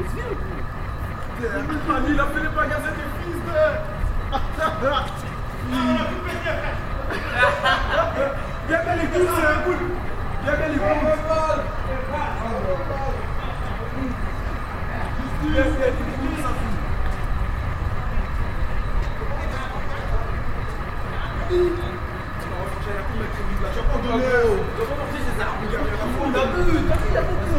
Il a fait les magasins des fils de... Viens bien les coups, c'est un coup. Viens bien les coups. J'ai pas donné.